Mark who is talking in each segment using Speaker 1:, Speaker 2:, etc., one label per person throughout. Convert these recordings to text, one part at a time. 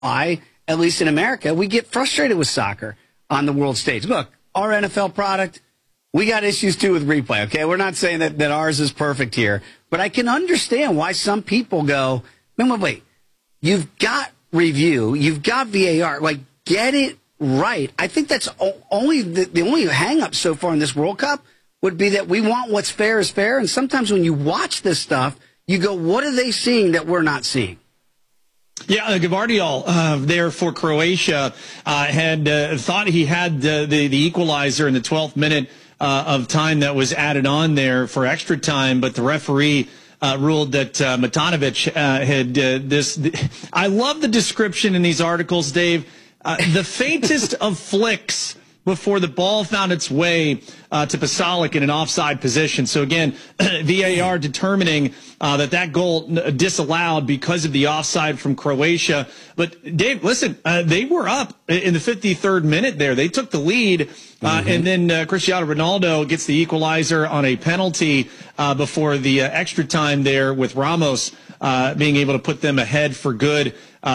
Speaker 1: why, at least in America, we get frustrated with soccer on the world stage. Look, our NFL product, we got issues too with replay, okay? We're not saying that ours is perfect here, but I can understand why some people go, wait, you've got review, you've got VAR, like, get it right. I think that's only the only hang-up so far in this World Cup would be that we want what's fair is fair, and sometimes when you watch this stuff, you go, what are they seeing that we're not seeing?
Speaker 2: Yeah, Gvardiol there for Croatia had thought he had the equalizer in the 12th minute of time that was added on there for extra time, but the referee ruled that Matanovic had this. I love the description in these articles, Dave. The faintest of flicks before the ball found its way to Pasalic in an offside position. So again, VAR determining that goal disallowed because of the offside from Croatia. But Dave, listen, they were up in the 53rd minute there. They took the lead, and then Cristiano Ronaldo gets the equalizer on a penalty before the extra time there, with Ramos being able to put them ahead for good.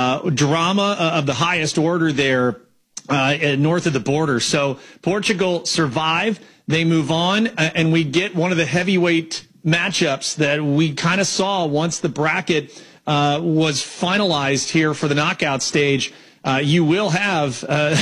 Speaker 2: Drama of the highest order there. North of the border. So Portugal survive. They move on, and we get one of the heavyweight matchups that we kind of saw once the bracket was finalized here for the knockout stage. You will have,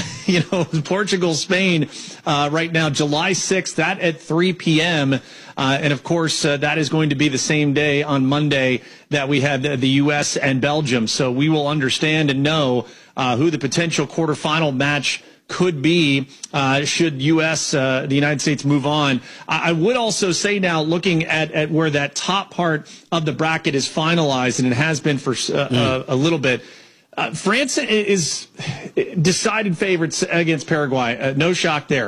Speaker 2: Portugal, Spain right now, July 6th, that at 3 p.m. And of course, that is going to be the same day on Monday that we had the U.S. and Belgium. So we will understand and know who the potential quarterfinal match could be should the United States move on. I would also say now, looking at where that top part of the bracket is finalized, and it has been for a little bit, France is decided favorites against Paraguay. No shock there.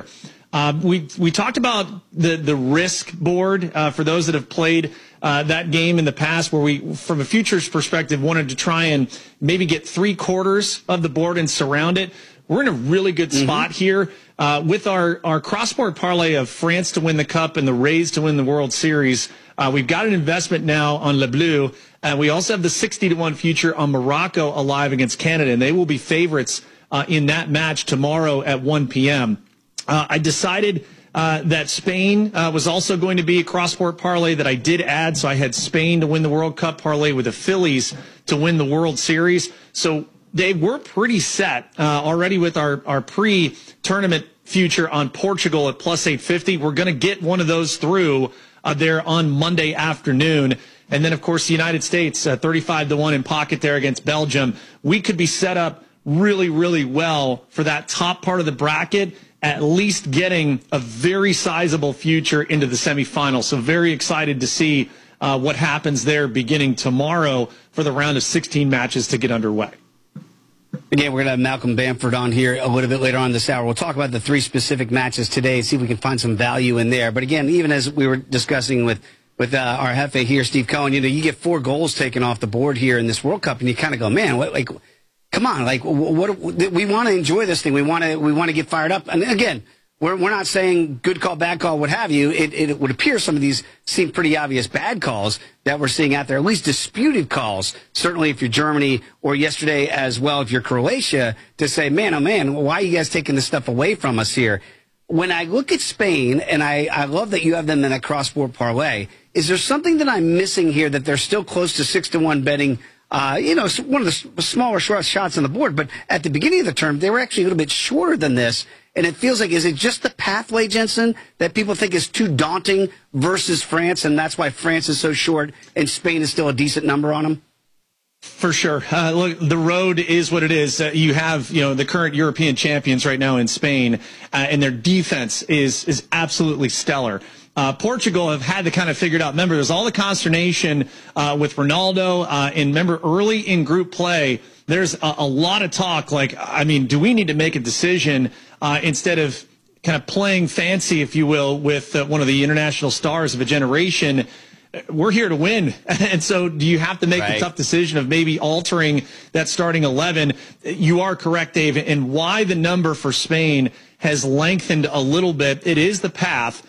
Speaker 2: We talked about the risk board for those that have played that game in the past, where we, from a futures perspective, wanted to try and maybe get 3/4 of the board and surround it. We're in a really good spot here with our cross-board parlay of France to win the Cup and the Rays to win the World Series. We've got an investment now on Le Bleu, and we also have the 60-1 future on Morocco alive against Canada, and they will be favorites in that match tomorrow at 1 p.m. I decided that Spain was also going to be a cross-sport parlay that I did add. So I had Spain to win the World Cup parlay with the Phillies to win the World Series. So, Dave, we're pretty set already with our pre-tournament future on Portugal at plus 850. We're going to get one of those through there on Monday afternoon. And then, of course, the United States, 35-1 in pocket there against Belgium. We could be set up really, really well for that top part of the bracket, at least getting a very sizable future into the semifinals. So very excited to see what happens there beginning tomorrow for the round of 16 matches to get underway.
Speaker 1: Again, we're going to have Malcolm Bamford on here a little bit later on this hour. We'll talk about the 3 specific matches today and see if we can find some value in there. But again, even as we were discussing with our Hefe here, Steve Cohen, you get 4 goals taken off the board here in this World Cup, and you kind of go, man, come on, what we want to enjoy this thing. We want to get fired up. And again, we're not saying good call, bad call, what have you. It would appear some of these seem pretty obvious bad calls that we're seeing out there, at least disputed calls. Certainly if you're Germany, or yesterday as well if you're Croatia, to say, man, oh man, why are you guys taking this stuff away from us here? When I look at Spain, and I love that you have them in a cross-board parlay, is there something that I'm missing here that they're still close to 6-1 betting? One of the smaller shots on the board, but at the beginning of the term, they were actually a little bit shorter than this. And it feels like, is it just the pathway, Jensen, that people think is too daunting versus France, and that's why France is so short and Spain is still a decent number on them?
Speaker 2: For sure. Look, the road is what it is. You have, the current European champions right now in Spain, and their defense is absolutely stellar. Portugal have had to kind of figure it out. Remember, there's all the consternation with Ronaldo, and remember, early in group play, there's a lot of talk do we need to make a decision instead of kind of playing fancy, if you will, with one of the international stars of a generation? We're here to win. And so do you have to make the tough decision of maybe altering that starting 11? You are correct, Dave, and why the number for Spain has lengthened a little bit. It is the path.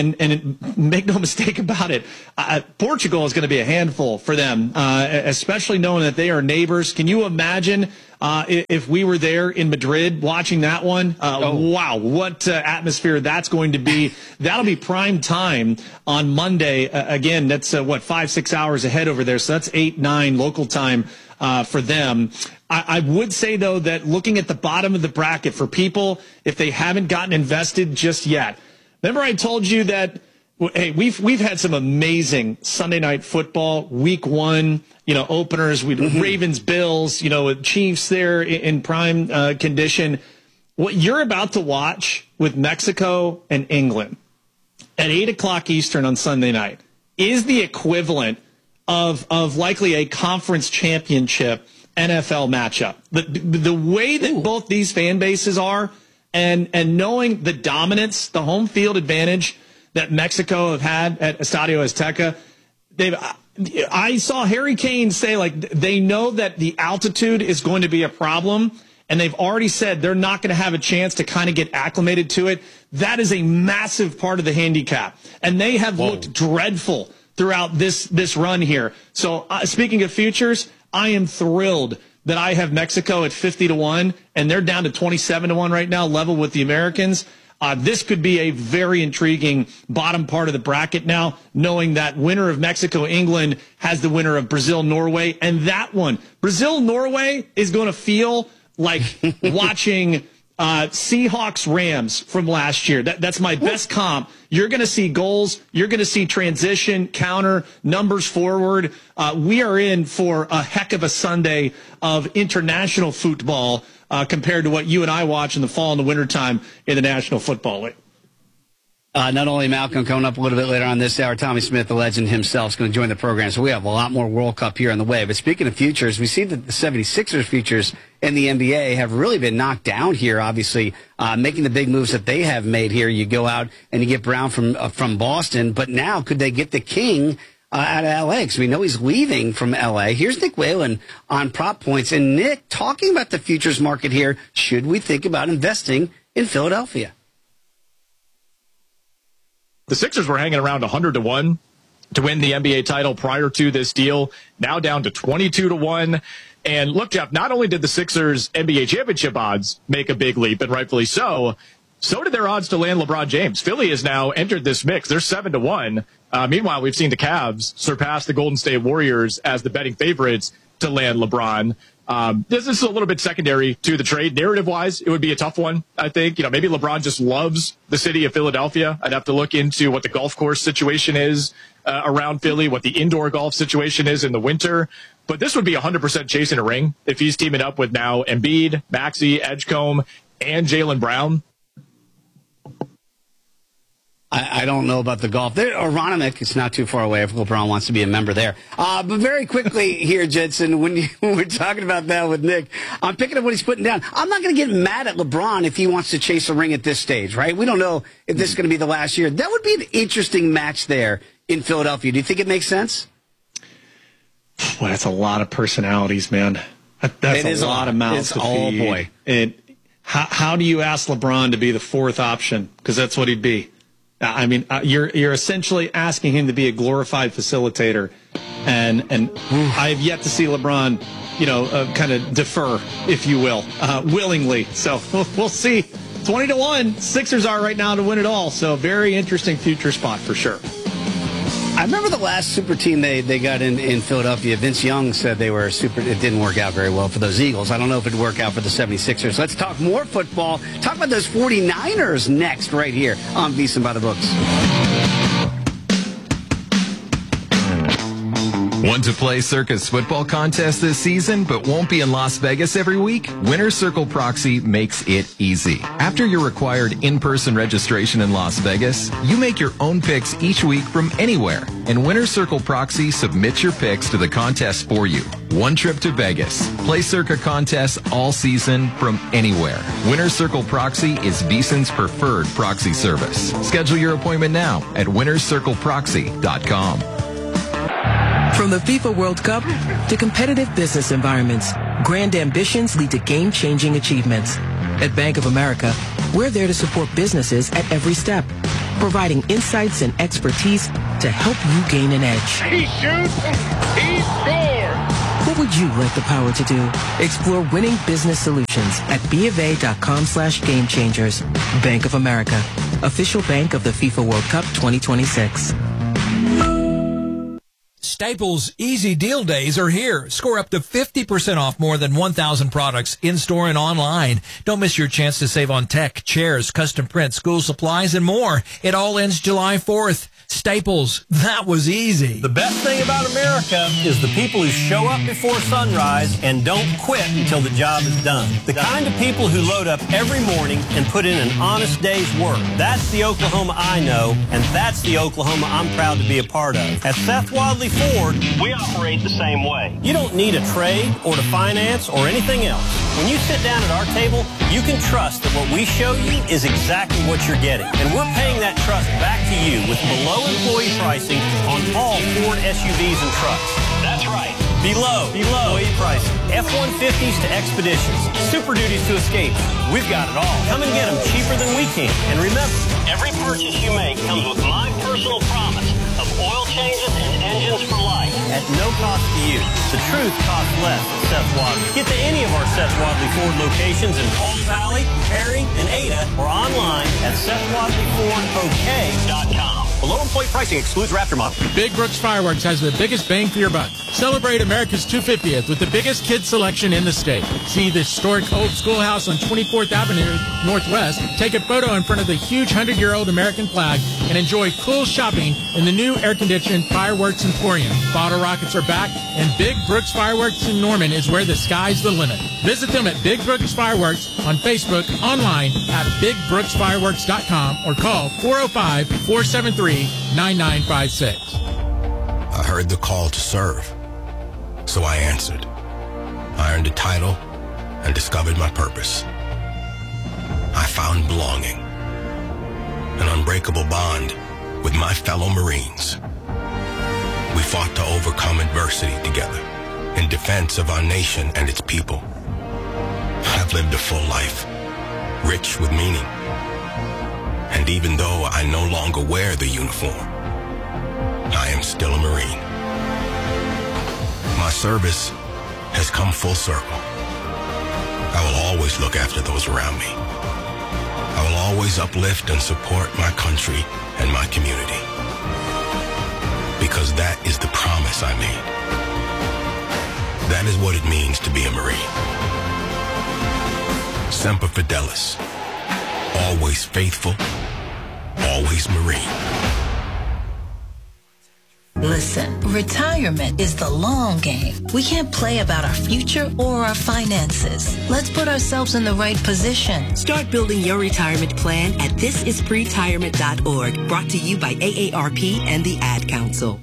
Speaker 2: And make no mistake about it, Portugal is going to be a handful for them, especially knowing that they are neighbors. Can you imagine if we were there in Madrid watching that one. Wow, what atmosphere that's going to be. That'll be prime time on Monday. Again, that's 5-6 hours ahead over there. So that's 8-9 local time for them. I would say, though, that looking at the bottom of the bracket for people, if they haven't gotten invested just yet, remember I told you that, hey, we've had some amazing Sunday night football, week one, openers, Ravens, Bills, with Chiefs there in prime condition. What you're about to watch with Mexico and England at 8:00 Eastern on Sunday night is the equivalent of likely a conference championship NFL matchup. The way that both these fan bases are, and knowing the dominance, the home field advantage that Mexico have had at Estadio Azteca, I saw Harry Kane say, they know that the altitude is going to be a problem, and they've already said they're not going to have a chance to kind of get acclimated to it. That is a massive part of the handicap, and they have looked dreadful throughout this run here. So speaking of futures, I am thrilled that I have Mexico at 50-1, and they're down to 27-1 right now, level with the Americans. This could be a very intriguing bottom part of the bracket now, knowing that winner of Mexico-England has the winner of Brazil-Norway, and that one, Brazil-Norway, is going to feel like watching Seahawks-Rams from last year. That's my best comp. You're going to see goals. You're going to see transition, counter, numbers forward. We are in for a heck of a Sunday of international football compared to what you and I watch in the fall and the wintertime in the National Football League.
Speaker 1: Not only Malcolm coming up a little bit later on this hour, Tommy Smith, the legend himself, is going to join the program. So we have a lot more World Cup here on the way. But speaking of futures, we see that the 76ers futures in the NBA have really been knocked down here, obviously, making the big moves that they have made here. You go out and you get Brown from Boston. But now could they get the King out of L.A.? Because we know he's leaving from L.A. Here's Nick Whalen on prop points. And Nick, talking about the futures market here, should we think about investing in Philadelphia?
Speaker 3: The Sixers were hanging around 100-1 to win the NBA title prior to this deal, now down to 22-1. And look, Jeff, not only did the Sixers NBA championship odds make a big leap, and rightfully so did their odds to land LeBron James. Philly has now entered this mix. They're 7-1. Meanwhile, we've seen the Cavs surpass the Golden State Warriors as the betting favorites to land LeBron. This is a little bit secondary to the trade. Narrative-wise, it would be a tough one, I think. Maybe LeBron just loves the city of Philadelphia. I'd have to look into what the golf course situation is around Philly, what the indoor golf situation is in the winter. But this would be 100% chasing a ring if he's teaming up with now Embiid, Maxey, Edgecombe, and Jaylen Brown.
Speaker 1: I don't know about the golf. Aronimik, it's not too far away if LeBron wants to be a member there. But very quickly here, Jensen, when we're talking about that with Nick, I'm picking up what he's putting down. I'm not going to get mad at LeBron if he wants to chase a ring at this stage, right? We don't know if this is going to be the last year. That would be an interesting match there in Philadelphia. Do you think it makes sense?
Speaker 2: Well, that's a lot of personalities, man. That's a lot of mouths to feed. Oh, boy. How do you ask LeBron to be the fourth option? Because that's what he'd be. I mean, you're essentially asking him to be a glorified facilitator, and I have yet to see LeBron, kind of defer, if you will, willingly. So we'll see. 20-1, Sixers are right now to win it all. So very interesting future spot for sure.
Speaker 1: I remember the last super team they got in Philadelphia. Vince Young said they were super. It didn't work out very well for those Eagles. I don't know if it'd work out for the 76ers. Let's talk more football. Talk about those 49ers next right here on VSiN by the Books.
Speaker 4: Want to play Circa's football contest this season but won't be in Las Vegas every week? Winner Circle Proxy makes it easy. After your required in-person registration in Las Vegas, you make your own picks each week from anywhere, and Winner Circle Proxy submits your picks to the contest for you. One trip to Vegas. Play Circa contests all season from anywhere. Winner Circle Proxy is VSiN's preferred proxy service. Schedule your appointment now at winnercircleproxy.com.
Speaker 5: From the FIFA World Cup to competitive business environments, grand ambitions lead to game-changing achievements. At Bank of America, we're there to support businesses at every step, providing insights and expertise to help you gain an edge.
Speaker 6: He shoots, he scores!
Speaker 5: What would you like the power to do? Explore winning business solutions at BofA.com/gamechangers. Bank of America, official bank of the FIFA World Cup 2026.
Speaker 6: Staples Easy Deal Days are here. Score up to 50% off more than 1,000 products in-store and online. Don't miss your chance to save on tech, chairs, custom print, school supplies, and more. It all ends July 4th. Staples, that was easy.
Speaker 7: The best thing about America is the people who show up before sunrise and don't quit until the job is done. The kind of people who load up every morning and put in an honest day's work. That's the Oklahoma I know, and that's the Oklahoma I'm proud to be a part of. At Seth Wadley Ford, we operate the same way. You don't need a trade or to finance or anything else. When you sit down at our table, you can trust that what we show you is exactly what you're getting. And we're paying that trust back to you with below employee pricing on all Ford SUVs and trucks. That's right. Below employee pricing. F-150s to Expeditions. Super Duties to Escapes. We've got it all. Come and get them cheaper than we can. And remember, every purchase you make comes with my personal promise of oil changes and engines for life at no cost to you. The truth costs less at Seth Wadley. Get to any of our Seth Wadley Ford locations in Palm Valley, Perry, and Ada, or online at SethWadleyFordOK.com. Below employee pricing excludes Raptor model.
Speaker 8: Big Brooks Fireworks has the biggest bang for your buck. Celebrate America's 250th with the biggest kids selection in the state. See the historic old schoolhouse on 24th Avenue Northwest. Take a photo in front of the huge 100-year-old American flag and enjoy cool shopping in the new air-conditioned Fireworks Emporium. Bottle rockets are back, and Big Brooks Fireworks in Norman is where the sky's the limit. Visit them at Big Brooks Fireworks on Facebook, online at BigBrooksFireworks.com, or call 405-473-9956.
Speaker 9: I heard the call to serve, so I answered. I earned a title and discovered my purpose. I found belonging, an unbreakable bond with my fellow Marines. We fought to overcome adversity together in defense of our nation and its people. I've lived a full life, rich with meaning. And even though I no longer wear the uniform, I am still a Marine. My service has come full circle. I will always look after those around me. I will always uplift and support my country and my community. Because that is the promise I made. That is what it means to be a Marine. Semper Fidelis. Always faithful, always Marine.
Speaker 10: Listen, retirement is the long game. We can't play about our future or our finances. Let's put ourselves in the right position.
Speaker 11: Start building your retirement plan at thisispretirement.org. Brought to you by AARP and the Ad Council.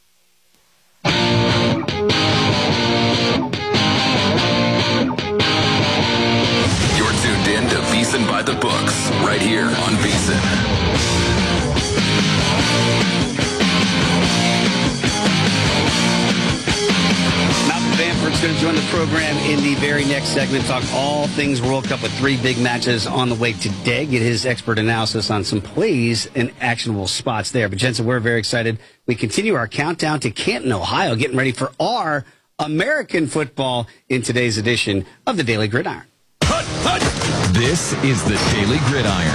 Speaker 12: You're tuned in to VSiN by the Books, right here on VSiN.
Speaker 1: Malcolm Bamford's going to join the program in the very next segment, talk all things World Cup with three big matches on the way today, get his expert analysis on some plays and actionable spots there. But Jensen, we're very excited. We continue our countdown to Canton, Ohio, getting ready for our American football in today's edition of the Daily Gridiron.
Speaker 4: This is the Daily Gridiron.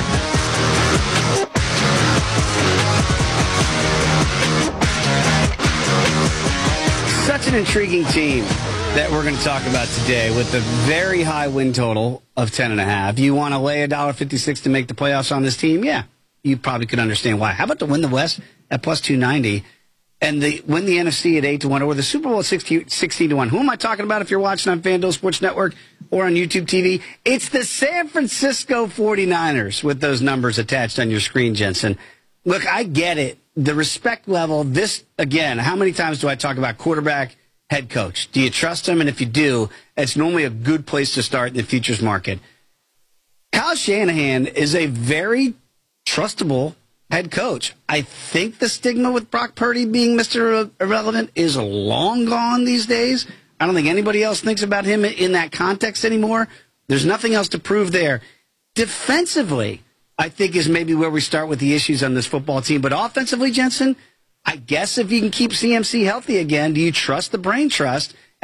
Speaker 1: Such an intriguing team that we're going to talk about today with the very high win total of 10.5. You want to lay $1.56 to make the playoffs on this team? Yeah, you probably could understand why. How about to win the West at plus 290 and win the NFC at 8-1 or the Super Bowl at 16-1? Who am I talking about if you're watching on FanDuel Sports Network or on YouTube TV? It's the San Francisco 49ers with those numbers attached on your screen, Jensen. Look, I get it. The respect level, this, again, how many times do I talk about quarterback, head coach? Do you trust him? And if you do, it's normally a good place to start in the futures market. Kyle Shanahan is a very trustable head coach. I think the stigma with Brock Purdy being Mr. Irrelevant is long gone these days. I don't think anybody else thinks about him in that context anymore. There's nothing else to prove there. Defensively, I think is maybe where we start with the issues on this football team. But offensively, Jensen, I guess if you can keep CMC healthy again, do you trust the brain trust?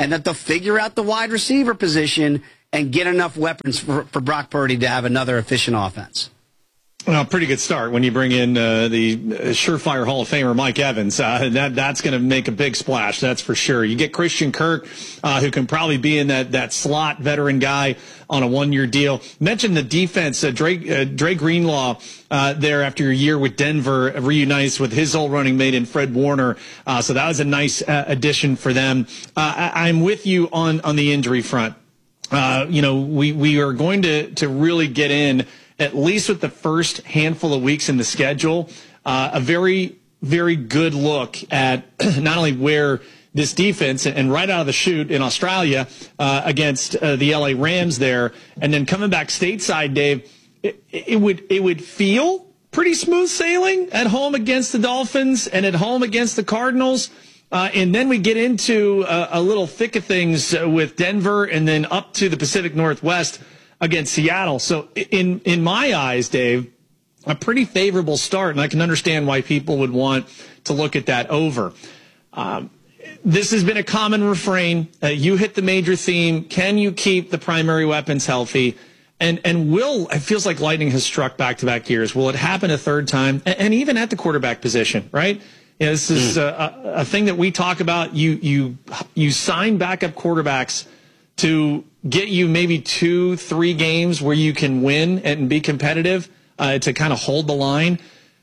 Speaker 1: and that they'll figure out the wide receiver position and get enough weapons for Brock Purdy to have another efficient offense.
Speaker 2: Well, pretty good start when you bring in the surefire Hall of Famer Mike Evans. That's going to make a big splash, that's for sure. You get Christian Kirk, who can probably be in that slot veteran guy on a one-year deal. Mentioned the defense. Dre Greenlaw there after a year with Denver reunites with his old running mate in Fred Warner. So that was a nice addition for them. I'm with you on the injury front. We are going to really get in, at least with the first handful of weeks in the schedule, a very, very good look at not only where this defense, and right out of the chute in Australia against the LA Rams there, and then coming back stateside, Dave, it would feel pretty smooth sailing at home against the Dolphins and at home against the Cardinals. And then we get into a little thick of things with Denver and then up to the Pacific Northwest against Seattle. So in my eyes, Dave, a pretty favorable start, and I can understand why people would want to look at that over. This has been a common refrain. You hit the major theme. Can you keep the primary weapons healthy? And it feels like lightning has struck back-to-back years. Will it happen a third time? And even at the quarterback position, right? This is a thing that we talk about. You sign backup quarterbacks to get you maybe 2-3 games where you can win and be competitive, to kind of hold the line.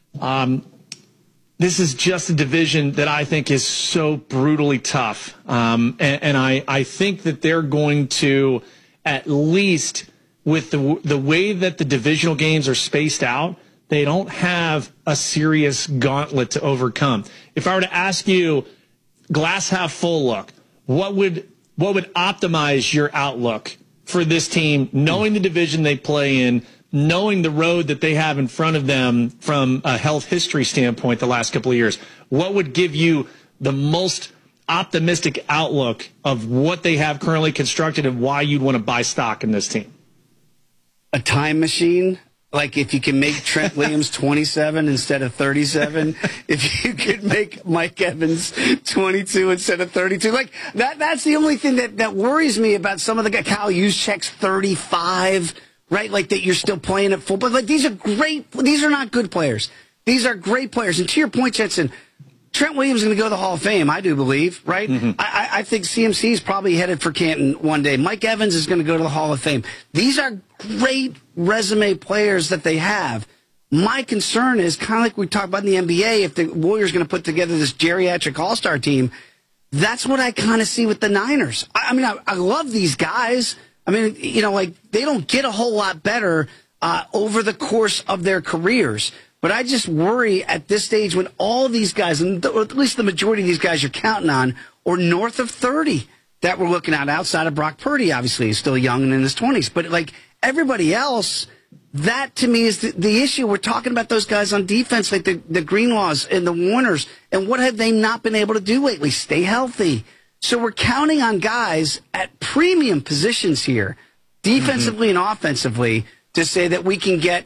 Speaker 2: This is just a division that I think is so brutally tough. And I think that they're going to, at least with the way that the divisional games are spaced out, they don't have a serious gauntlet to overcome. If I were to ask you, glass half full look, what would optimize your outlook for this team, knowing the division they play in, knowing the road that they have in front of them from a health history standpoint the last couple of years? What would give you the most optimistic outlook of what they have currently constructed and why you'd want to buy stock in this team?
Speaker 1: A time machine. Like if you can make Trent Williams 27 instead of 37, if you could make Mike Evans 22 instead of 32, like that's the only thing that worries me about some of the guys. Kyle Juszczyk's 35, right? Like that you're still playing at full, but like these are not good players. These are great players. And to your point, Jensen, Trent Williams is going to go to the Hall of Fame, I do believe, right? Mm-hmm. I think CMC is probably headed for Canton one day. Mike Evans is going to go to the Hall of Fame. These are great resume players that they have. My concern is kind of like we talked about in the NBA, if the Warriors are going to put together this geriatric all-star team, that's what I kind of see with the Niners. I mean, I love these guys. I mean, like they don't get a whole lot better over the course of their careers. But I just worry at this stage when all these guys, and at least the majority of these guys you're counting on, are north of 30 that we're looking at outside of Brock Purdy. Obviously, he's still young and in his 20s. But like everybody else, that to me is the issue. We're talking about those guys on defense, like the Greenlaws and the Warners. And what have they not been able to do lately? Stay healthy. So we're counting on guys at premium positions here, defensively and offensively, to say that we can get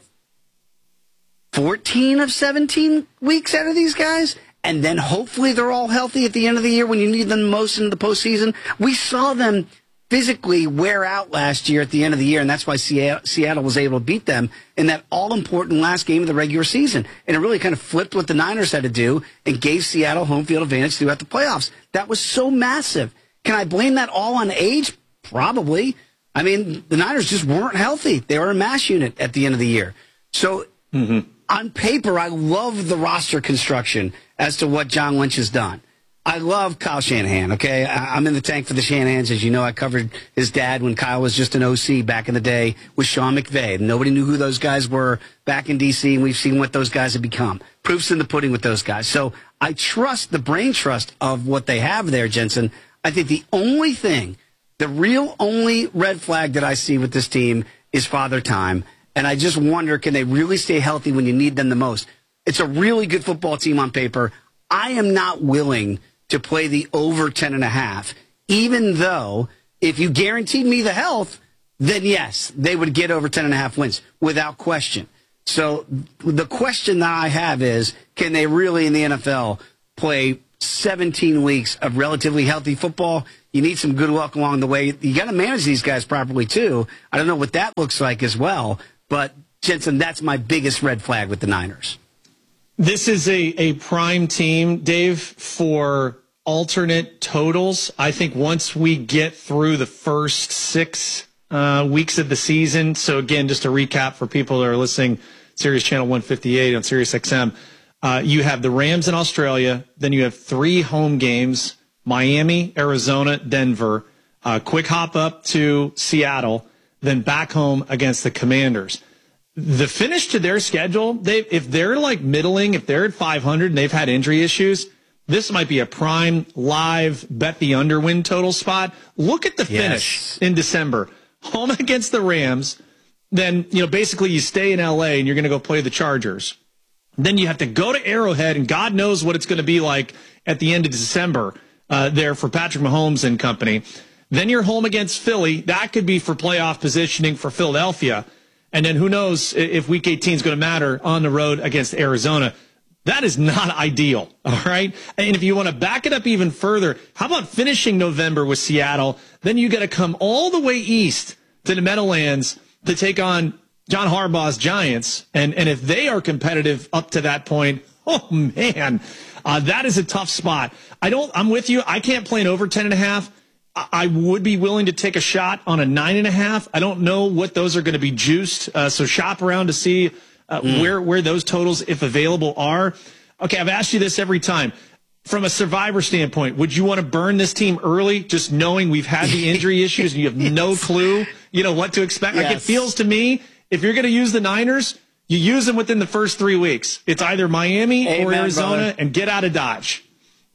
Speaker 1: 14 of 17 weeks out of these guys, and then hopefully they're all healthy at the end of the year when you need them most in the postseason. We saw them physically wear out last year at the end of the year, and that's why Seattle was able to beat them in that all-important last game of the regular season. And it really kind of flipped what the Niners had to do and gave Seattle home field advantage throughout the playoffs. That was so massive. Can I blame that all on age? Probably. I mean, the Niners just weren't healthy. They were a mash unit at the end of the year. So on paper, I love the roster construction as to what John Lynch has done. I love Kyle Shanahan, okay? I'm in the tank for the Shanahans. As you know, I covered his dad when Kyle was just an OC back in the day with Sean McVay. Nobody knew who those guys were back in D.C., and we've seen what those guys have become. Proof's in the pudding with those guys. So I trust the brain trust of what they have there, Jensen. I think the only thing, the real only red flag that I see with this team is Father Time. And I just wonder, can they really stay healthy when you need them the most? It's a really good football team on paper. I am not willing to play the over 10.5, even though if you guaranteed me the health, then yes, they would get over 10.5 wins without question. So the question that I have is, can they really in the NFL play 17 weeks of relatively healthy football. You need some good luck along the way. You got to manage these guys properly, too. I don't know what that looks like as well. But, Jensen, that's my biggest red flag with the Niners.
Speaker 2: This is a prime team, Dave, for alternate totals. I think once we get through the first 6 weeks of the season. So, again, just to recap for people that are listening, Sirius Channel 158 on Sirius XM, you have the Rams in Australia. Then you have 3 home games, Miami, Arizona, Denver, quick hop up to Seattle, then back home against the Commanders. The finish to their schedule, if they're like middling, if they're at 500 and they've had injury issues, this might be a prime live bet the under win total spot. Look at the finish in December. Home against the Rams. Then, basically you stay in LA and you're going to go play the Chargers. Then you have to go to Arrowhead, and God knows what it's going to be like at the end of December there for Patrick Mahomes and company. Then you're home against Philly. That could be for playoff positioning for Philadelphia. And then who knows if Week 18 is going to matter on the road against Arizona. That is not ideal, all right? And if you want to back it up even further, how about finishing November with Seattle? Then you got to come all the way east to the Meadowlands to take on John Harbaugh's Giants. And if they are competitive up to that point, oh, man, that is a tough spot. I'm with you. I can't play an over 10.5. I would be willing to take a shot on a 9.5. I don't know what those are going to be juiced. So shop around to see where those totals, if available, are. Okay, I've asked you this every time. From a Survivor standpoint, would you want to burn this team early, just knowing we've had the injury issues and you have no clue, what to expect? Yes. Like, it feels to me, if you're going to use the Niners, you use them within the first 3 weeks. It's either Miami or Arizona, brother, and get out of Dodge.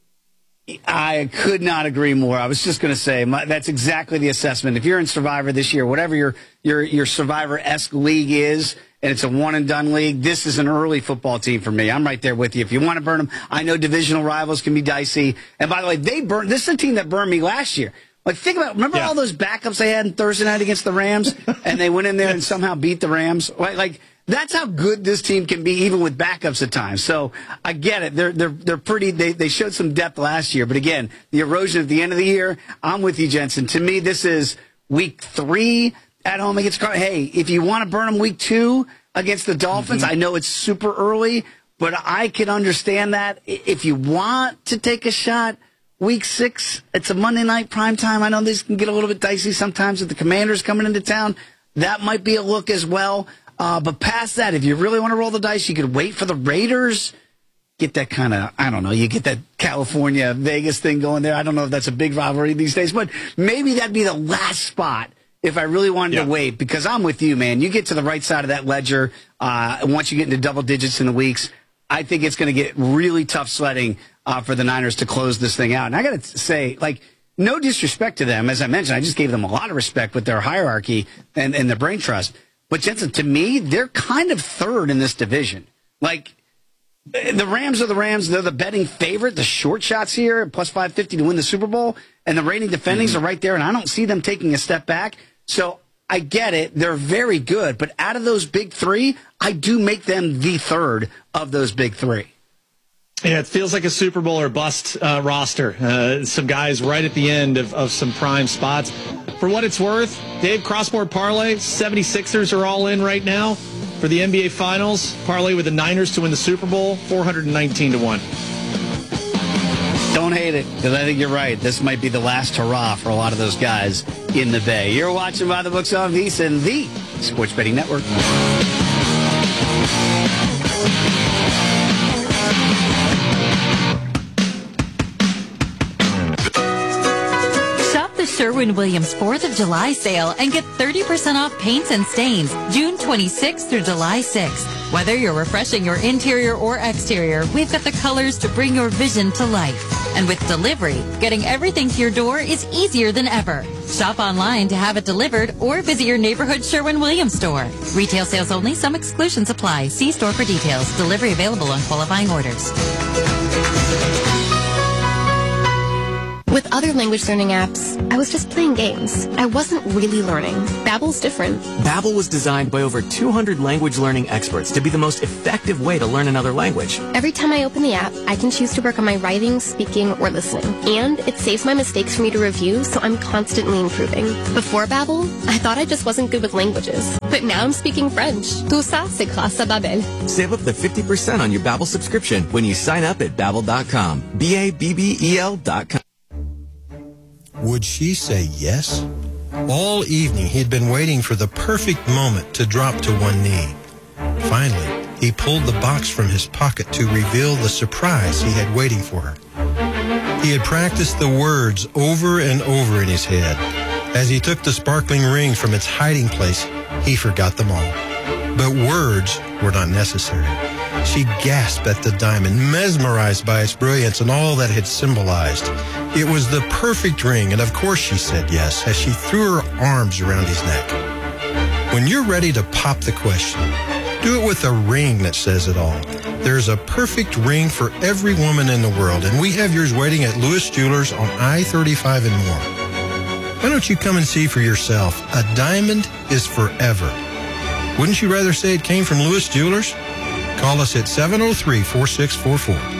Speaker 1: I could not agree more. I was just going to say that's exactly the assessment. If you're in Survivor this year, whatever your Survivor-esque league is, and it's a one-and-done league, this is an early football team for me. I'm right there with you. If you want to burn them, I know divisional rivals can be dicey. And by the way, this is a team that burned me last year. Like, think about, remember all those backups they had in Thursday night against the Rams, and they went in there and somehow beat the Rams? Like that's how good this team can be, even with backups at times. So I get it. They're pretty. They showed some depth last year, but again, the erosion at the end of the year. I'm with you, Jensen. To me, this is week 3 at home against Cardinals. Hey, if you want to burn them week 2 against the Dolphins, I know it's super early, but I can understand that. If you want to take a shot, week 6, it's a Monday night primetime. I know these can get a little bit dicey sometimes with the Commanders coming into town. That might be a look as well. But past that, if you really want to roll the dice, you could wait for the Raiders. Get that kind of, I don't know, you get that California, Vegas thing going there. I don't know if that's a big rivalry these days, but maybe that'd be the last spot if I really wanted to wait, because I'm with you, man. You get to the right side of that ledger, once you get into double digits in the weeks, I think it's going to get really tough sledding for the Niners to close this thing out. And I got to say, like, no disrespect to them. As I mentioned, I just gave them a lot of respect with their hierarchy and their brain trust. But, Jensen, to me, they're kind of third in this division. Like, the Rams are the Rams. They're the betting favorite. The short shots here, plus 550 to win the Super Bowl. And the reigning defendings are right there, and I don't see them taking a step back. So I get it. They're very good. But out of those big 3, I do make them the third of those big 3.
Speaker 2: Yeah, it feels like a Super Bowl or bust roster. Some guys right at the end of some prime spots. For what it's worth, Dave, crossboard parlay, 76ers are all in right now for the NBA Finals. Parlay with the Niners to win the Super Bowl, 419 to 1.
Speaker 1: Don't hate it, because I think you're right. This might be the last hurrah for a lot of those guys in the Bay. You're watching By the Books on VSiN, the Sports Betting Network.
Speaker 13: Sherwin-Williams 4th of July sale and get 30% off paints and stains June 26th through July 6th. Whether you're refreshing your interior or exterior, we've got the colors to bring your vision to life. And with delivery, getting everything to your door is easier than ever. Shop online to have it delivered or visit your neighborhood Sherwin-Williams store. Retail sales only. Some exclusions apply. See store for details. Delivery available on qualifying orders.
Speaker 14: With other language learning apps, I was just playing games. I wasn't really learning. Babbel's different.
Speaker 5: Babbel was designed by over 200 language learning experts to be the most effective way to learn another language.
Speaker 14: Every time I open the app, I can choose to work on my writing, speaking, or listening. And it saves my mistakes for me to review, so I'm constantly improving. Before Babbel, I thought I just wasn't good with languages. But now I'm speaking French. Tout ça, c'est grâce à Babbel.
Speaker 5: Save up to 50% on your Babbel subscription when you sign up at Babbel.com. Babbel.com.
Speaker 15: Would she say yes? All evening, he'd been waiting for the perfect moment to drop to one knee. Finally, he pulled the box from his pocket to reveal the surprise he had waiting for her. He had practiced the words over and over in his head. As he took the sparkling ring from its hiding place, he forgot them all. But words were not necessary. She gasped at the diamond, mesmerized by its brilliance and all that it symbolized. It was the perfect ring, and of course she said yes, as she threw her arms around his neck. When you're ready to pop the question, do it with a ring that says it all. There's a perfect ring for every woman in the world, and we have yours waiting at Lewis Jewelers on I-35 and more. Why don't you come and see for yourself? A diamond is forever. Wouldn't you rather say it came from Lewis Jewelers? Call us at 703-4644.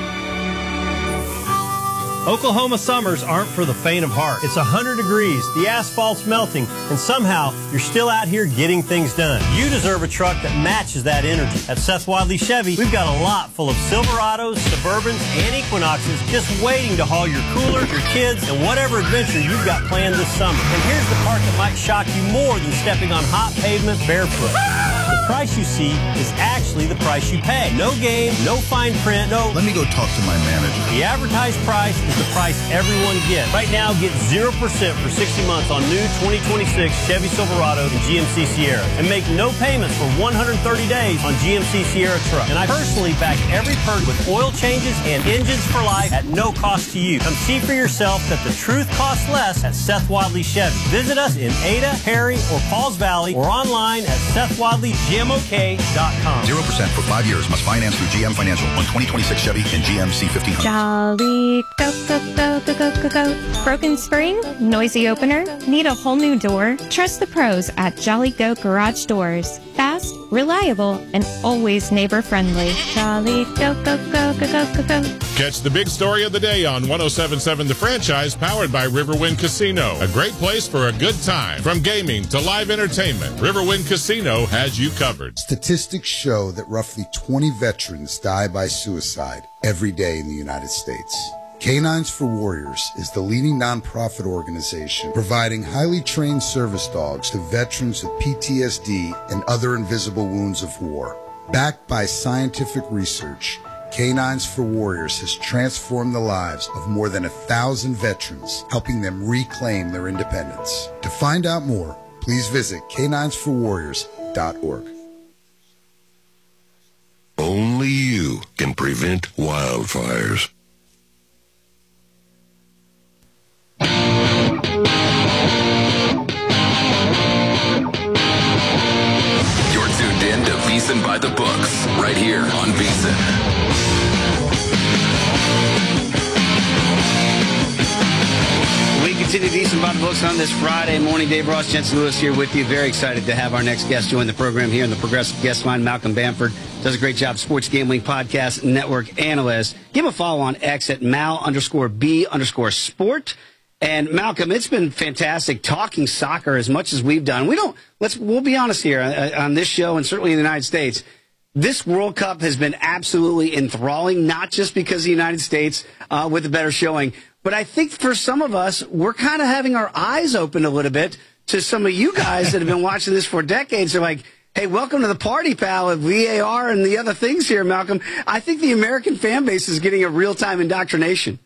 Speaker 7: Oklahoma summers aren't for the faint of heart. It's 100 degrees, the asphalt's melting, and somehow you're still out here getting things done. You deserve a truck that matches that energy. At Seth Wadley Chevy, we've got a lot full of Silverados, Suburbans, and Equinoxes just waiting to haul your cooler, your kids, and whatever adventure you've got planned this summer. And here's the part that might shock you more than stepping on hot pavement barefoot. The price you see is actually the price you pay. No game, no fine print, no...
Speaker 16: Let me go talk to my manager.
Speaker 7: The advertised price is the price everyone gets. Right now, get 0% for 60 months on new 2026 Chevy Silverado and GMC Sierra. And make no payments for 130 days on GMC Sierra truck. And I personally back every perk with oil changes and engines for life at no cost to you. Come see for yourself that the truth costs less at Seth Wadley Chevy. Visit us in Ada, Perry, or Pauls Valley, or online at SethWadleyGMOK.com.
Speaker 16: 0% for 5 years. Must finance through GM Financial on 2026 Chevy and GMC 1500.
Speaker 17: Jolly, go, go, go, go, go, go, go. Broken spring? Noisy opener? Need a whole new door? Trust the pros at Jolly Go Garage Doors. Fast, reliable, and always neighbor-friendly. Jolly, go, go, go, go, go, go, go.
Speaker 18: Catch the big story of the day on 107.7 The Franchise, powered by Riverwind Casino. A great place for a good time. From gaming to live entertainment, Riverwind Casino has you covered.
Speaker 19: Statistics show that roughly 20 veterans die by suicide every day in the United States. Canines for Warriors is the leading nonprofit organization providing highly trained service dogs to veterans with PTSD and other invisible wounds of war. Backed by scientific research, Canines for Warriors has transformed the lives of more than 1,000 veterans, helping them reclaim their independence. To find out more, please visit caninesforwarriors.org.
Speaker 20: Only you can prevent wildfires.
Speaker 12: You're tuned in to VEASAN by the Books, right here on VEASAN.
Speaker 1: We continue VEASAN by the Books on this Friday morning. Dave Ross, Jensen Lewis here with you. Very excited to have our next guest join the program here in the Progressive Guest Line. Malcolm Bamford does a great job. Sports Gambling Podcast Network analyst. Give him a follow on X at Mal_B_sport. And Malcolm, it's been fantastic talking soccer as much as we've done. We'll be honest here on this show, and certainly in the United States. This World Cup has been absolutely enthralling, not just because the United States with a better showing, but I think for some of us, we're kind of having our eyes opened a little bit to some of you guys that have been watching this for decades. They're like, hey, welcome to the party, pal, of VAR and the other things here, Malcolm. I think the American fan base is getting a real-time indoctrination.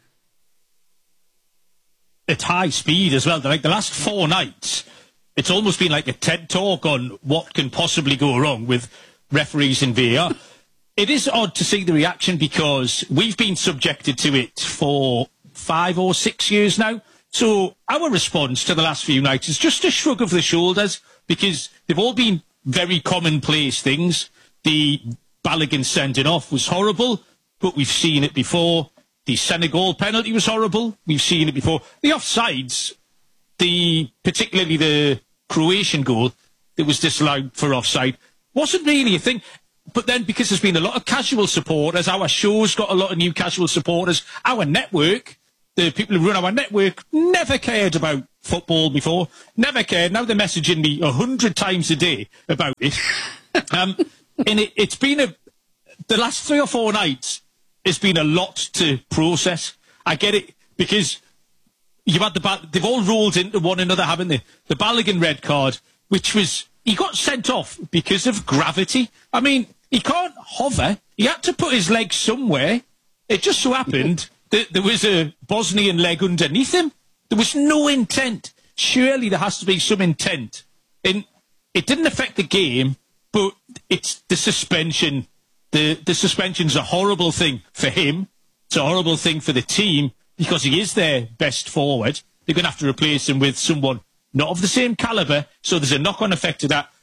Speaker 21: It's high speed as well. Like the last 4 nights, it's almost been like a TED talk on what can possibly go wrong with referees in VAR. It is odd to see the reaction because we've been subjected to it for 5 or 6 years now. So our response to the last few nights is just a shrug of the shoulders because they've all been very commonplace things. The Balogun sending off was horrible, but we've seen it before. The Senegal penalty was horrible. We've seen it before. The offsides, particularly the Croatian goal that was disallowed for offside, wasn't really a thing. But then, because there's been a lot of casual supporters, our show's got a lot of new casual supporters. Our network, the people who run our network, never cared about football before. Never cared. Now they're messaging me 100 times a day about it. And it's been the last 3 or 4 nights, it's been a lot to process. I get it, because you've had they've all rolled into one another, haven't they? The Balogun red card, which was, he got sent off because of gravity. I mean, he can't hover. He had to put his leg somewhere. It just so happened that there was a Bosnian leg underneath him. There was no intent. Surely there has to be some intent. And it didn't affect the game, but it's the suspension. The suspension's a horrible thing for him. It's a horrible thing for the team, because he is their best forward. They're going to have to replace him with someone not of the same calibre, so there's a knock-on effect to that.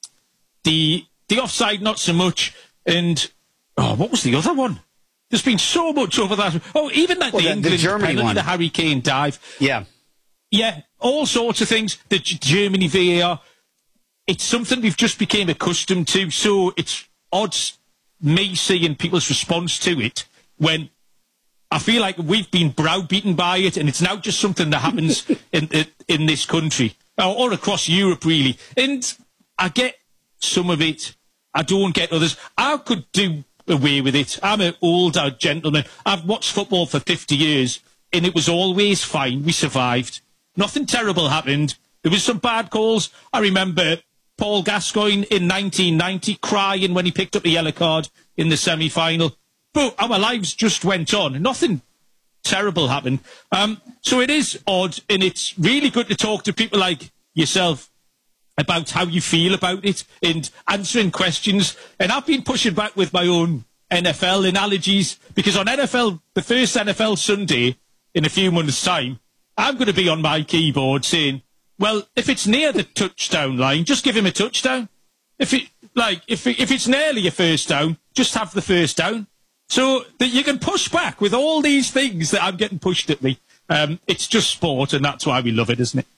Speaker 21: The offside, not so much. And, what was the other one? There's been so much over that. Oh, even that, the England
Speaker 1: Germany
Speaker 21: penalty,
Speaker 1: one.
Speaker 21: the Harry Kane dive.
Speaker 1: Yeah.
Speaker 21: Yeah, all sorts of things. The Germany VAR. It's something we've just became accustomed to, so it's odd me seeing people's response to it when I feel like we've been browbeaten by it, and it's now just something that happens in this country, or across Europe, really. And I get some of it. I don't get others. I could do away with it. I'm an older gentleman. I've watched football for 50 years, and it was always fine. We survived. Nothing terrible happened. There was some bad calls. I remember Paul Gascoigne in 1990 crying when he picked up the yellow card in the semi-final. But our lives just went on. Nothing terrible happened. So it is odd, and it's really good to talk to people like yourself about how you feel about it and answering questions. And I've been pushing back with my own NFL analogies, because on the first NFL Sunday in a few months' time, I'm going to be on my keyboard saying, well, if it's near the touchdown line, just give him a touchdown. If it's nearly a first down, just have the first down. So that you can push back with all these things that I'm getting pushed at me. It's just sport, and that's why we love it, isn't it?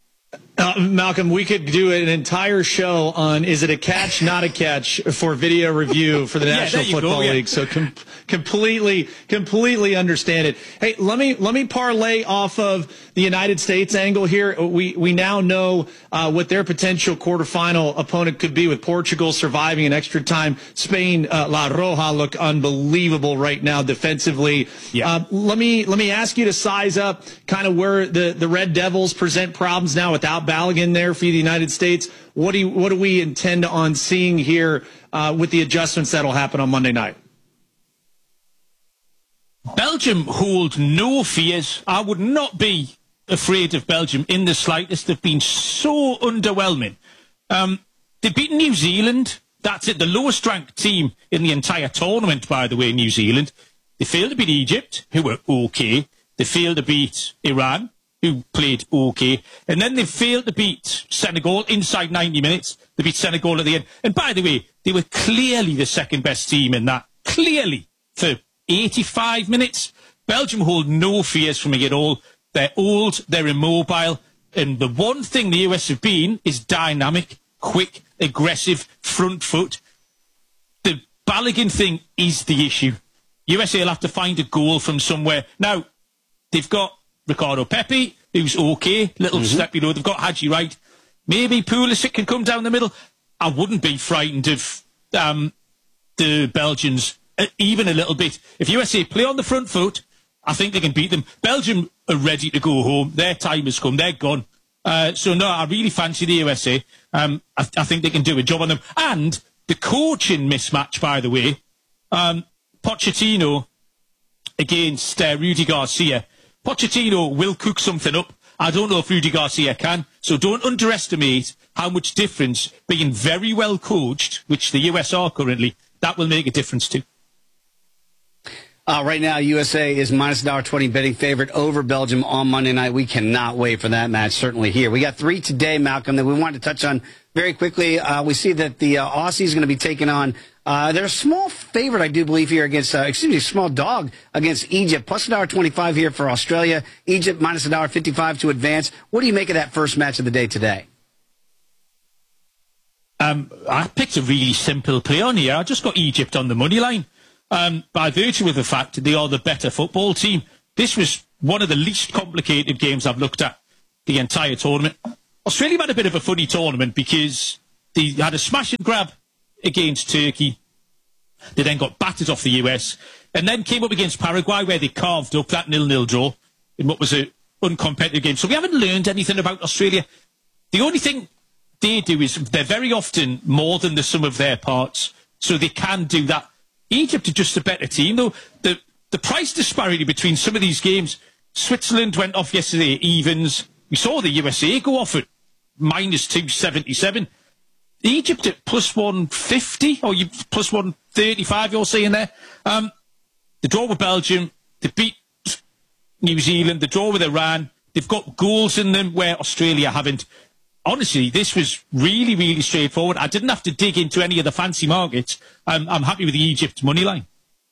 Speaker 2: Malcolm, we could do an entire show on is it a catch, not a catch for video review for the National Football League. So completely understand it. Hey, let me parlay off of the United States angle here. We now know what their potential quarterfinal opponent could be, with Portugal surviving in extra time. Spain, La Roja look unbelievable right now defensively. Yeah. Let me ask you to size up kind of where the Red Devils present problems now without Balogun there for the United States. What do we intend on seeing here with the adjustments that'll happen on Monday night?
Speaker 21: Belgium hold no fears. I would not be afraid of Belgium in the slightest. They've been so underwhelming. They've beaten New Zealand. That's it. The lowest ranked team in the entire tournament, by the way, New Zealand. They failed to beat Egypt, who were okay. They failed to beat Iran, who played okay. And then they failed to beat Senegal inside 90 minutes. They beat Senegal at the end. And by the way, they were clearly the second best team in that. Clearly. For 85 minutes. Belgium hold no fears from me at all. They're old, they're immobile. And the one thing the US have been is dynamic, quick, aggressive, front foot. The Balogun thing is the issue. USA will have to find a goal from somewhere. Now, they've got Ricardo Pepi, who's okay, little step, they've got Haji Wright. Maybe Pulisic can come down the middle. I wouldn't be frightened of the Belgians even a little bit. If USA play on the front foot, I think they can beat them. Belgium are ready to go home. Their time has come. They're gone. So, no, I really fancy the USA. I think they can do a job on them. And the coaching mismatch, by the way, Pochettino against Rudy Garcia. Pochettino will cook something up. I don't know if Rudy Garcia can. So don't underestimate how much difference being very well coached, which the US are currently, that will make a difference too.
Speaker 1: Right now, USA is minus $1.20 betting favorite over Belgium on Monday night. We cannot wait for that match, certainly here. We got 3 today, Malcolm, that we wanted to touch on very quickly, we see that the Aussies is going to be taking on, they're a small favorite, I do believe, here against, small dog against Egypt. Plus $1.25 here for Australia. Egypt minus $1.55 to advance. What do you make of that first match of the day today?
Speaker 21: I picked a really simple play on here. I just got Egypt on the money line. By virtue of the fact that they are the better football team. This was one of the least complicated games I've looked at the entire tournament. Australia had a bit of a funny tournament because they had a smash and grab against Turkey. They then got battered off the US and then came up against Paraguay where they carved up that 0-0 draw in what was an uncompetitive game. So we haven't learned anything about Australia. The only thing they do is they're very often more than the sum of their parts. So they can do that. Egypt are just a better team, though. The price disparity between some of these games, Switzerland went off yesterday at evens. We saw the USA go off at minus 277. Egypt at plus 150 or plus 135, you're saying there. The draw with Belgium, they beat New Zealand, the draw with Iran. They've got goals in them where Australia haven't. Honestly, this was really, really straightforward. I didn't have to dig into any of the fancy markets. I'm happy with the Egypt money line.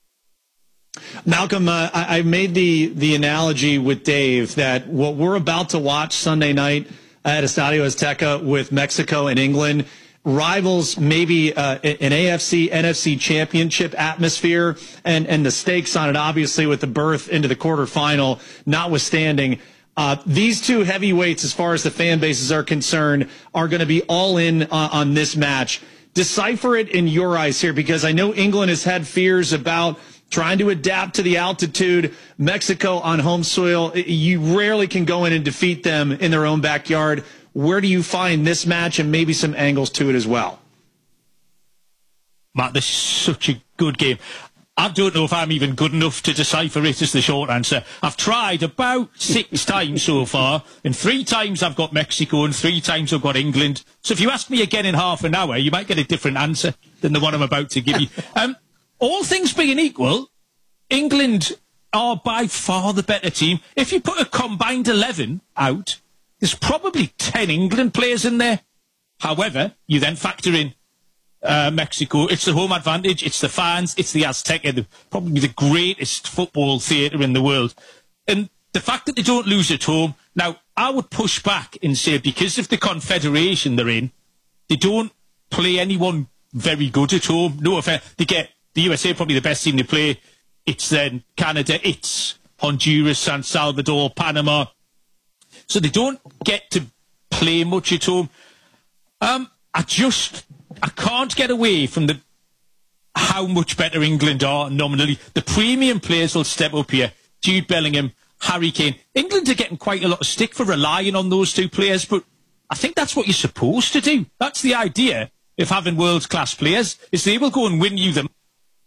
Speaker 2: Malcolm, I made the analogy with Dave that what we're about to watch Sunday night at Estadio Azteca with Mexico and England rivals maybe an AFC, NFC championship atmosphere and the stakes on it, obviously, with the berth into the quarterfinal notwithstanding. These two heavyweights, as far as the fan bases are concerned, are going to be all in on this match. Decipher it in your eyes here, because I know England has had fears about trying to adapt to the altitude. Mexico on home soil, you rarely can go in and defeat them in their own backyard. Where do you find this match and maybe some angles to it as well?
Speaker 21: Matt, this is such a good game. I don't know if I'm even good enough to decipher it, is the short answer. I've tried about 6 times so far, and 3 times I've got Mexico and 3 times I've got England. So if you ask me again in half an hour, you might get a different answer than the one I'm about to give you. All things being equal, England are by far the better team. If you put a combined 11 out, there's probably 10 England players in there. However, you then factor in Mexico. It's the home advantage. It's the fans. It's the Azteca, probably the greatest football theatre in the world. And the fact that they don't lose at home. Now, I would push back and say because of the confederation they're in, they don't play anyone very good at home. No offense. They get the USA, probably the best team to play. It's then Canada. It's Honduras, San Salvador, Panama. So they don't get to play much at home. I can't get away from how much better England are nominally. The premium players will step up here. Jude Bellingham, Harry Kane. England are getting quite a lot of stick for relying on those 2 players, but I think that's what you're supposed to do. That's the idea of having world-class players, is they will go and win you them.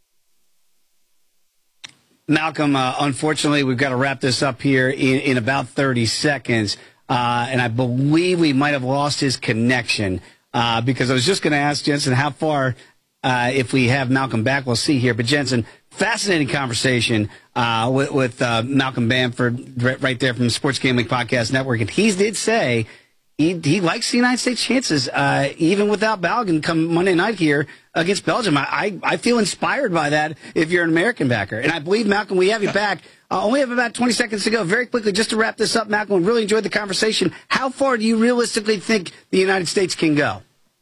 Speaker 1: Malcolm, unfortunately, we've got to wrap this up here in about 30 seconds. And I believe we might have lost his connection because I was just going to ask Jensen how far, if we have Malcolm back, we'll see here. But Jensen, fascinating conversation with Malcolm Bamford right there from the Sports Gambling Podcast Network. And he did say he likes the United States chances, even without Balogun come Monday night here against Belgium. I feel inspired by that if you're an American backer. And I believe, Malcolm, we have you back. Only have about 20 seconds to go. Very quickly, just to wrap this up, Malcolm, we really enjoyed the conversation. How far do you realistically think the United States can go?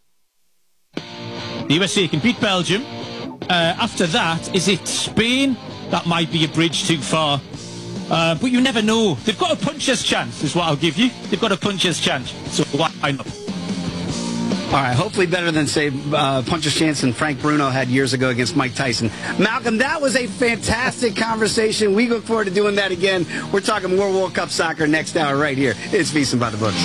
Speaker 21: The USA can beat Belgium. After that, is it Spain? That might be a bridge too far. But you never know. They've got a puncher's chance, is what I'll give you. They've got a puncher's chance. So why not?
Speaker 1: All right, hopefully better than, say, puncher's chance than Frank Bruno had years ago against Mike Tyson. Malcolm, that was a fantastic conversation. We look forward to doing that again. We're talking more World Cup soccer next hour right here. It's VSiN by the Books.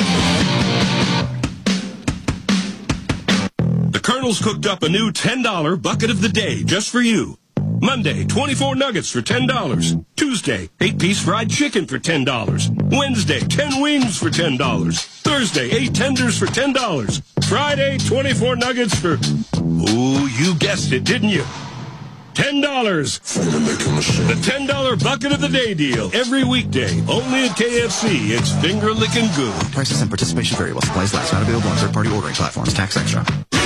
Speaker 20: The Colonel's cooked up a new $10 bucket of the day just for you. Monday, 24 nuggets for $10. Tuesday, 8-piece fried chicken for $10. Wednesday, 10 wings for $10. Thursday, 8 tenders for $10. Friday, 24 nuggets for... Ooh, you guessed it, didn't you? $10. The $10 bucket of the day deal. Every weekday. Only at KFC. It's finger licking good.
Speaker 3: Prices and participation vary while supplies last. Not available on third-party ordering platforms. Tax extra.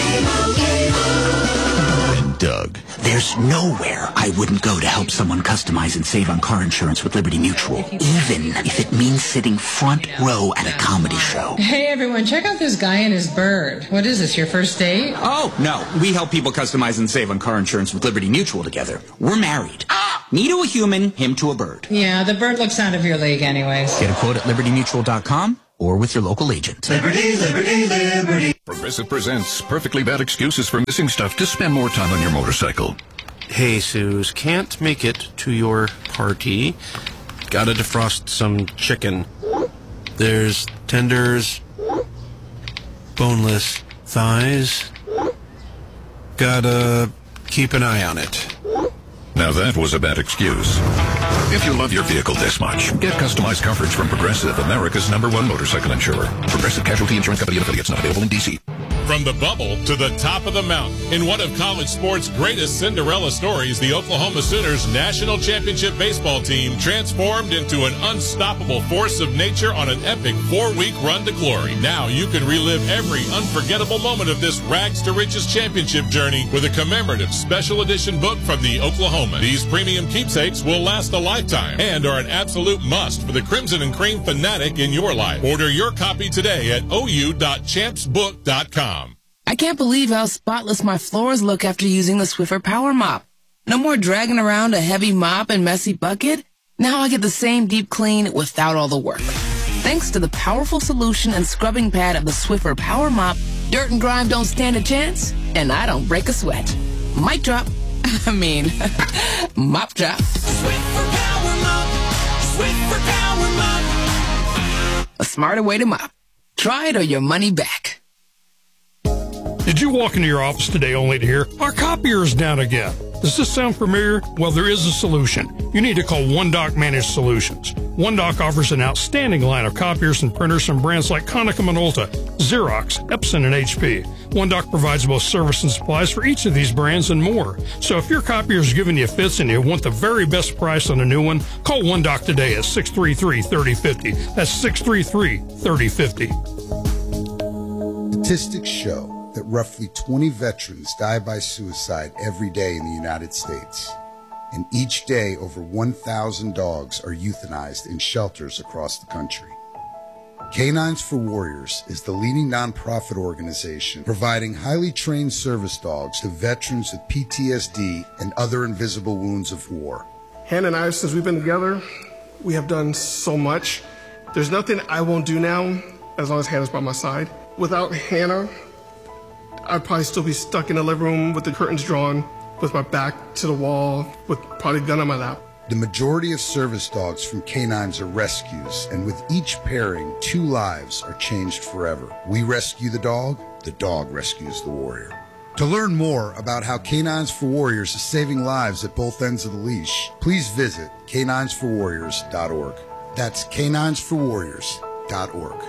Speaker 22: Doug. There's nowhere I wouldn't go to help someone customize and save on car insurance with Liberty Mutual, even if it means sitting front row at a comedy show.
Speaker 23: Hey everyone, check out this guy and his bird. What is this, your first date?
Speaker 22: Oh, no. We help people customize and save on car insurance with Liberty Mutual together. We're married. Me to a human, him to a bird.
Speaker 23: Yeah, the bird looks out of your league anyways.
Speaker 22: Get a quote at libertymutual.com or with your local agent.
Speaker 24: Liberty, liberty, liberty.
Speaker 25: Progressive presents perfectly bad excuses for missing stuff to spend more time on your motorcycle.
Speaker 26: Hey, Suze, can't make it to your party. Gotta defrost some chicken. There's tenders, boneless thighs. Gotta keep an eye on it.
Speaker 25: Now that was a bad excuse. If you love your vehicle this much, get customized coverage from Progressive, America's #1 motorcycle insurer. Progressive Casualty Insurance Company and affiliates, not available in D.C.
Speaker 18: From the bubble to the top of the mountain. In one of college sports' greatest Cinderella stories, the Oklahoma Sooners national championship baseball team transformed into an unstoppable force of nature on an epic 4-week run to glory. Now you can relive every unforgettable moment of this rags to riches championship journey with a commemorative special edition book from the Oklahoma. These premium keepsakes will last a lifetime and are an absolute must for the Crimson and Cream fanatic in your life. Order your copy today at ou.champsbook.com.
Speaker 27: I can't believe how spotless my floors look after using the Swiffer Power Mop. No more dragging around a heavy mop and messy bucket. Now I get the same deep clean without all the work. Thanks to the powerful solution and scrubbing pad of the Swiffer Power Mop, dirt and grime don't stand a chance, and I don't break a sweat. Mic drop. Mop drop.
Speaker 24: Swiffer Power Mop. Swiffer Power Mop.
Speaker 27: A smarter way to mop. Try it or your money back.
Speaker 28: Did you walk into your office today only to hear, our copier is down again? Does this sound familiar? Well, there is a solution. You need to call OneDoc Managed Solutions. OneDoc offers an outstanding line of copiers and printers from brands like Konica Minolta, Xerox, Epson, and HP. OneDoc provides both service and supplies for each of these brands and more. So if your copier is giving you fits and you want the very best price on a new one, call OneDoc today at 633-3050. That's 633-3050.
Speaker 19: Statistics show that roughly 20 veterans die by suicide every day in the United States. And each day, over 1,000 dogs are euthanized in shelters across the country. Canines for Warriors is the leading nonprofit organization providing highly trained service dogs to veterans with PTSD and other invisible wounds of war.
Speaker 29: Hannah and I, since we've been together, we have done so much. There's nothing I won't do now as long as Hannah's by my side. Without Hannah, I'd probably still be stuck in the living room with the curtains drawn, with my back to the wall, with probably a gun on my lap.
Speaker 19: The majority of service dogs from canines are rescues, and with each pairing, 2 lives are changed forever. We rescue the dog rescues the warrior. To learn more about how Canines for Warriors is saving lives at both ends of the leash, please visit caninesforwarriors.org. That's caninesforwarriors.org.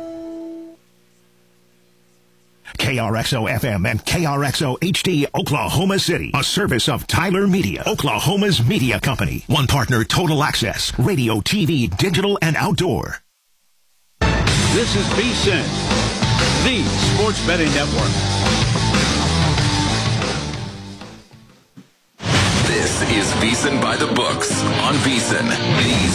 Speaker 30: KRXO FM and KRXO HD Oklahoma City, a service of Tyler Media, Oklahoma's media company. One partner, Total Access, radio, TV, digital, and outdoor.
Speaker 31: This is VSiN, the sports betting network.
Speaker 12: This is VSiN by the Books on VSiN, the